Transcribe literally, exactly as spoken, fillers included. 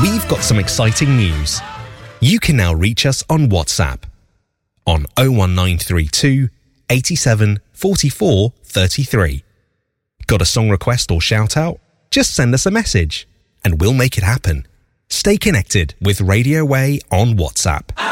We've got some exciting news. You can now reach us on WhatsApp on oh one nine three two, eight seven, four four, three three. Got a song request or shout out? Just send us a message and we'll make it happen. Stay connected with Radio Way on WhatsApp.